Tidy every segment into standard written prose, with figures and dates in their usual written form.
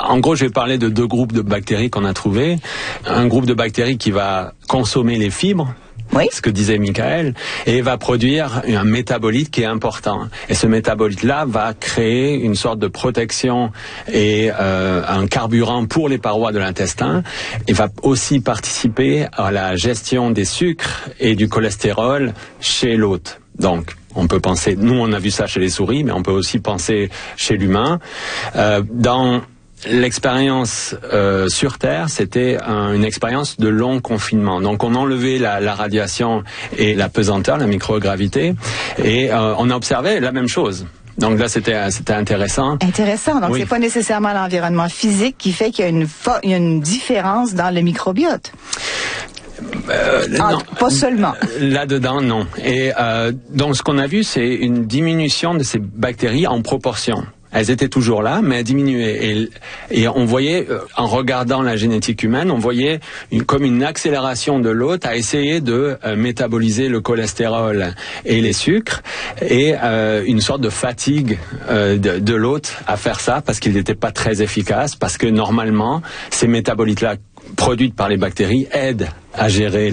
En gros, je vais parler de 2 groupes de bactéries qu'on a trouvés. Un groupe de bactéries qui va consommer les fibres, oui, ce que disait Michael, et va produire un métabolite qui est important. Et ce métabolite-là va créer une sorte de protection et un carburant pour les parois de l'intestin. Il va aussi participer à la gestion des sucres et du cholestérol chez l'hôte. Donc, on peut penser, nous on a vu ça chez les souris, mais on peut aussi penser chez l'humain. Dans l'expérience sur Terre, c'était une expérience de long confinement. Donc on enlevait la radiation et la pesanteur, la microgravité, et on a observé la même chose. Donc là, c'était intéressant. Intéressant. Donc oui. C'est pas nécessairement l'environnement physique qui fait qu'il y a une différence dans le microbiote. Non, pas seulement. Là-dedans, non. Et donc, ce qu'on a vu, c'est une diminution de ces bactéries en proportion. Elles étaient toujours là, mais elles diminuaient. Et on voyait, en regardant la génétique humaine, on voyait comme une accélération de l'hôte à essayer de métaboliser le cholestérol et les sucres, et une sorte de fatigue de l'hôte à faire ça, parce qu'il n'était pas très efficace, parce que normalement, ces métabolites-là produites par les bactéries aident à gérer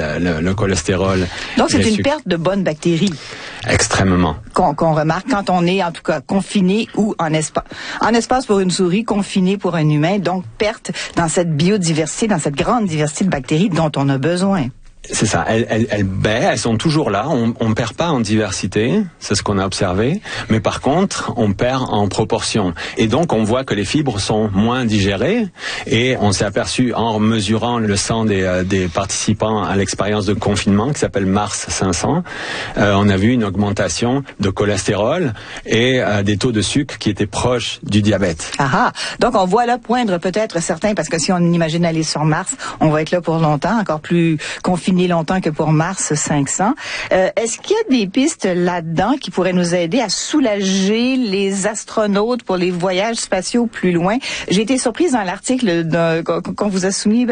le cholestérol. Donc c'est une perte de bonnes bactéries. Extrêmement. Qu'on remarque quand on est en tout cas confiné ou en espace pour une souris, confiné pour un humain, donc perte dans cette biodiversité, dans cette grande diversité de bactéries dont on a besoin. C'est ça, elles sont toujours là, on ne perd pas en diversité, c'est ce qu'on a observé, mais par contre, on perd en proportion. Et donc, on voit que les fibres sont moins digérées, et on s'est aperçu en mesurant le sang des participants à l'expérience de confinement, qui s'appelle Mars 500, on a vu une augmentation de cholestérol et des taux de sucre qui étaient proches du diabète. Ah, donc on voit là poindre peut-être certains, parce que si on imagine aller sur Mars, on va être là pour longtemps, encore plus confiné longtemps que pour Mars 500. Est-ce qu'il y a des pistes là-dedans qui pourraient nous aider à soulager les astronautes pour les voyages spatiaux plus loin? J'ai été surprise dans l'article qu'on vous a soumis,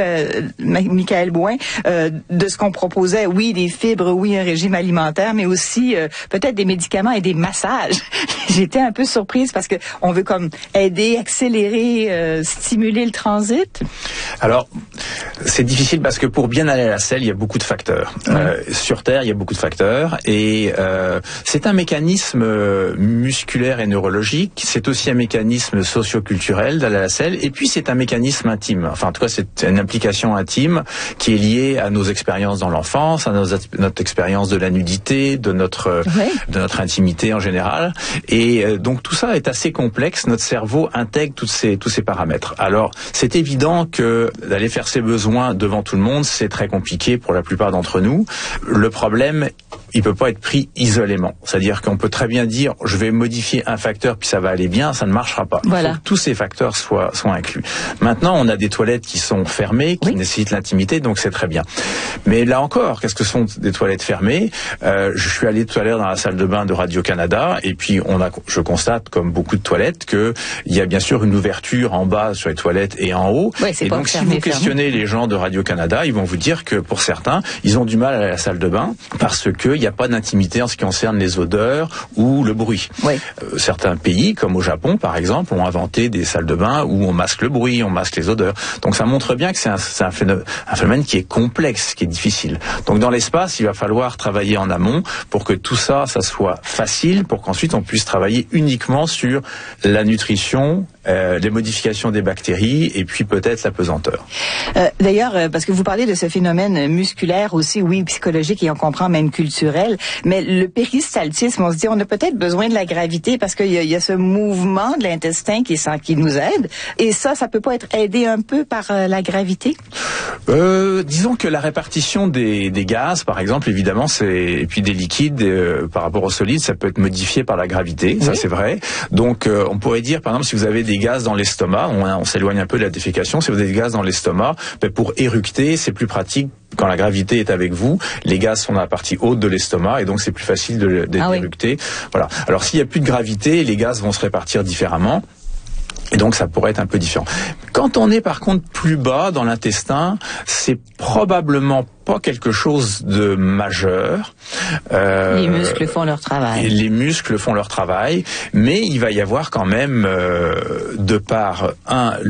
Michael Bouin, de ce qu'on proposait. Oui, des fibres, oui, un régime alimentaire, mais aussi peut-être des médicaments et des massages. J'étais un peu surprise parce que on veut comme aider, accélérer, stimuler le transit. Alors, c'est difficile parce que pour bien aller à la selle, il y a beaucoup de facteurs. Sur Terre, il y a beaucoup de facteurs, et c'est un mécanisme musculaire et neurologique, c'est aussi un mécanisme socio-culturel d'aller à la selle, et puis c'est un mécanisme intime. Enfin, en tout cas, c'est une implication intime qui est liée à nos expériences dans l'enfance, à notre expérience de la nudité, de notre intimité en général, et donc tout ça est assez complexe. Notre cerveau intègre tous ces paramètres. Alors, c'est évident que d'aller faire ses besoins devant tout le monde, c'est très compliqué pour la plupart d'entre nous. Le problème, il peut pas être pris isolément. C'est-à-dire qu'on peut très bien dire, je vais modifier un facteur puis ça va aller bien, ça ne marchera pas. Voilà. Il faut que tous ces facteurs soient inclus. Maintenant, on a des toilettes qui sont fermées, qui nécessitent l'intimité, donc c'est très bien. Mais là encore, qu'est-ce que sont des toilettes fermées? Je suis allé tout à l'heure dans la salle de bain de Radio-Canada, et puis je constate, comme beaucoup de toilettes, que il y a bien sûr une ouverture en bas sur les toilettes et en haut. Oui, c'est et pas donc, fermé, si vous questionnez les gens de Radio-Canada, ils vont vous dire que pour certains, ils ont du mal à aller à la salle de bain parce que il n'y a pas d'intimité en ce qui concerne les odeurs ou le bruit. Oui. Certains pays, comme au Japon par exemple, ont inventé des salles de bain où on masque le bruit, on masque les odeurs. Donc ça montre bien que c'est un phénomène qui est complexe, qui est difficile. Donc dans l'espace, il va falloir travailler en amont pour que tout ça soit facile, pour qu'ensuite on puisse travailler uniquement sur la nutrition, les modifications des bactéries et puis peut-être la pesanteur. D'ailleurs, parce que vous parlez de ce phénomène musculaire aussi, oui, psychologique, et on comprend même culturel, mais le péristaltisme, on se dit, on a peut-être besoin de la gravité parce qu'il y a ce mouvement de l'intestin qui nous aide, et ça peut pas être aidé un peu par la gravité? Disons que la répartition des gaz, par exemple, évidemment, et puis des liquides par rapport aux solides, ça peut être modifié par la gravité, ça c'est vrai. Donc on pourrait dire, par exemple, si vous avez des gaz dans l'estomac, on s'éloigne un peu de la défécation, si vous avez des gaz dans l'estomac, pour éructer, c'est plus pratique. Quand la gravité est avec vous, les gaz sont dans la partie haute de l'estomac, et donc c'est plus facile d'éructer. Voilà. Alors s'il n'y a plus de gravité, les gaz vont se répartir différemment. Et donc ça pourrait être un peu différent. Quand on est par contre plus bas dans l'intestin, c'est probablement pas quelque chose de majeur. Les muscles font leur travail. Les muscles font leur travail, mais il va y avoir quand même, de par